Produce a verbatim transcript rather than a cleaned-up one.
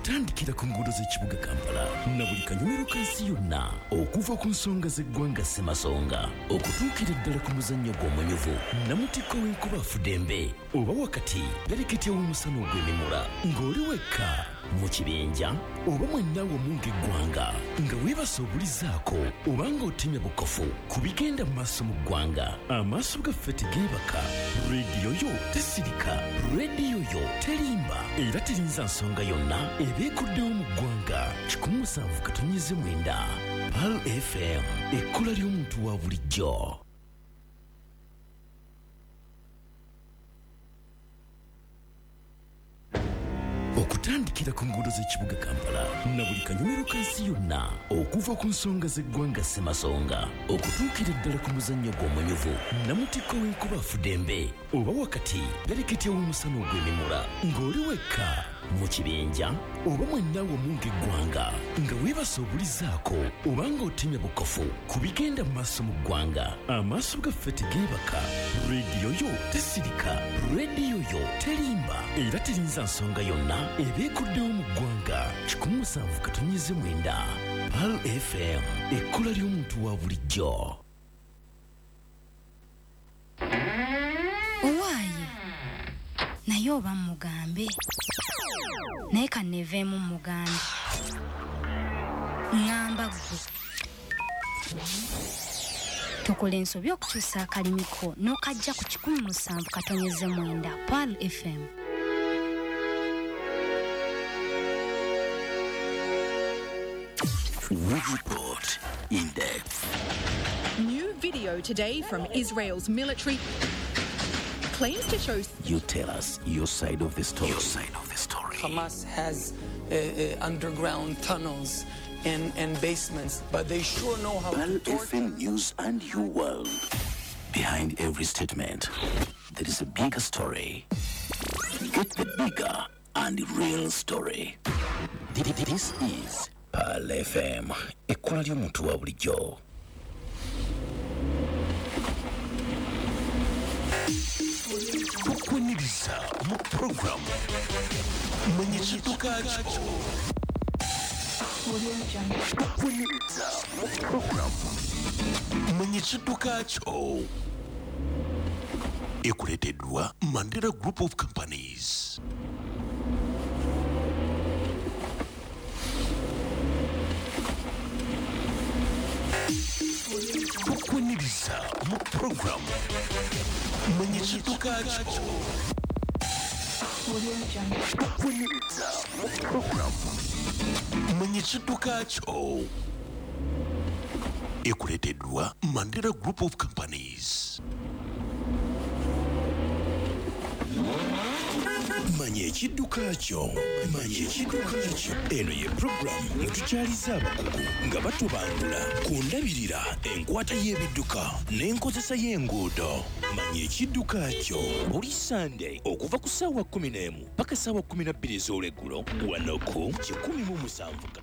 okutandikira ku nguudo z'ekibuga Kampala na buli kanyomero kansi yonna okuva ku nsonga z'eggwanga Ssemasonga okutuukira ddala ku muzannyo gw'omunyuvu Namutikko w'enkuba Fudembe oba wakati galeketya w'omusana ogw'emimula ng'oli wekka mu kibinja oba mwenna wamu ng'eggwanga nga weebase obulizaako oba ng'otemya bukofu ku bigenda mu maaso mu ggwanga amaaso gaffe tegeebaka rediyo yo tesirika rediyo yo terimba era terinza nsonga yonna ebeekuddewo mu ggwanga kikumi musanvu katonnyeze mwenda Pal F M ekkola ly'omuntu wa bulijjo. Okutandikira ku nguudo z'ekibuga Kampala na buli kanyomero kansi yonna okuva ku nsonga z'eggwanga Ssemasonga okutuukira ddala ku muzannyo gw'omunyuvu Namutikko w'enkuba Fudembe oba wakati galeketya w'omusana ogw'emimula ng'oli wekka mu kibinja oba mwenna wamu ng'eggwanga nga weebase obulizaako oba ng'otemya bukofu ku bigenda mu maaso mu ggwanga amaaso gaffe tegeebaka rediyo yo tesirika rediyo yo terimba era terinza nsonga yonna ebeekuddewo mu ggwanga kikumi musanvu katonnyeze mwenda Pal F M ekkola ly'omuntu wa bulijjo. Owaaye naye oba mugambe naye kanneeveemu mugambe ngamba ggwe tukola ensobi okukyusa akalimiko n'okajja ku kikumi musanvu katonnyeze mwenda Pal F M. Report in depth. New video today from Israel's military claims to show. You tell us your side of the story. Your side of the story. Hamas has uh, uh, underground tunnels and, and basements, but they sure know how Pal to torture. F M News and your world. Behind every statement, there is a bigger story. Get the bigger and real story. This is Pal F M, ekkola ly'omuntu wa bulijjo. Tukweniriza mu programu mwenye kidduka kyo. Tukweniriza mu programu mwenye kidduka kyo. Ekuleeteddwa Mandela Group of Companies. Tukweniriza mu programu mwenye kidduka kyo. Tukweniriza mu programu mwenye kidduka kyo. Ekuleeteddwa Mandela Group of Companies. Manye ekidduka kyo, manye ekidduka kyo. Eno ye program etukyaliza abakugu nga batubangula ku ndabirira enkwata y'ebidduka n'enkozesa y'enguudo. Manye ekidduka kyo buli Sunday okuva ku ssaawa kkumi n'emu paka ssaawa kkumi na bbiri ez'olweggulo wano ku kikumi mu musanvu.